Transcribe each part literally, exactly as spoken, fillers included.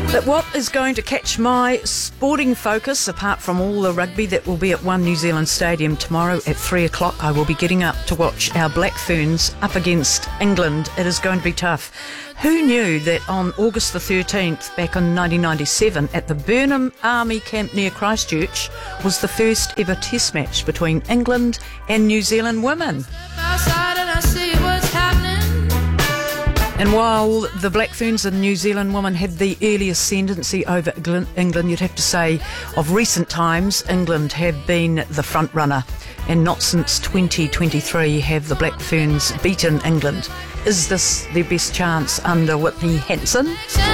But what is going to catch my sporting focus, apart from all the rugby that will be at One New Zealand Stadium tomorrow at three o'clock, I will be getting up to watch our Black Ferns up against England. It is going to be tough. Who knew that on August the thirteenth, back in nineteen ninety-seven, at the Burnham Army camp near Christchurch, was the first ever test match between England and New Zealand women? And while the Black Ferns and New Zealand women had the early ascendancy over England, you'd have to say of recent times, England have been the front runner. And not since twenty twenty-three have the Black Ferns beaten England. Is this their best chance under Whitney Hansen?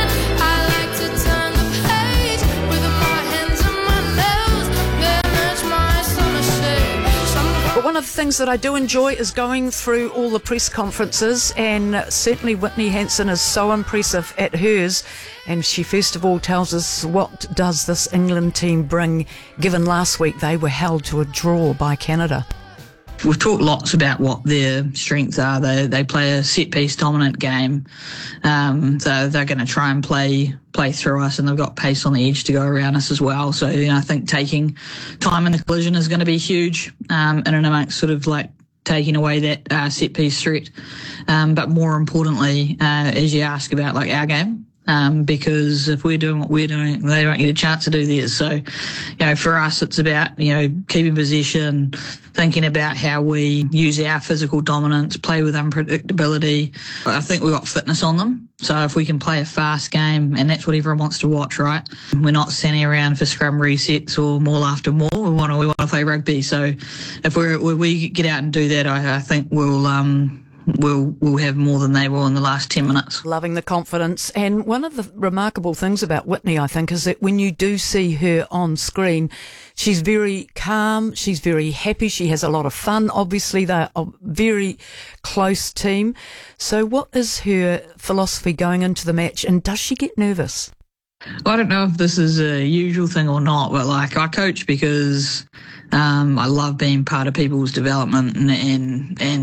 One of the things that I do enjoy is going through all the press conferences, and certainly Whitney Hansen is so impressive at hers, and she first of all tells us what does this England team bring, given last week they were held to a draw by Canada. We've talked lots about what their strengths are. They they play a set-piece dominant game, um, so they're going to try and play play through us, and they've got pace on the edge to go around us as well. So you know, I think taking time in the collision is going to be huge, um, in and amongst sort of like taking away that uh, set-piece threat. Um, but more importantly, uh, as you ask about like our game. Um, because if we're doing what we're doing, they don't get a chance to do theirs. So, you know, for us, it's about, you know, keeping possession, thinking about how we use our physical dominance, play with unpredictability. I think we've got fitness on them. So if we can play a fast game, and that's what everyone wants to watch, right? We're not standing around for scrum resets or maul after maul. We want to, we want to play rugby. So if we're, we get out and do that, I, I think we'll, um, We'll, we'll have more than they will in the last ten minutes. Loving the confidence. And one of the remarkable things about Whitney, I think, is that when you do see her on screen, she's very calm, she's very happy, she has a lot of fun. Obviously, they're a very close team. So what is her philosophy going into the match, and does she get nervous? I don't know if this is a usual thing or not, but like I coach because um, I love being part of people's development and, and, and